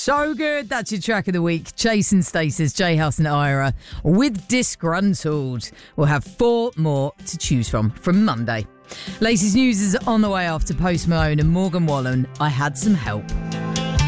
so good. That's your track of the week. Chase and Stasis, J House and Ira with Disgruntled. We'll have 4 more to choose from Monday. Latest news is on the way after Post Malone and Morgan Wallen. I Had Some Help.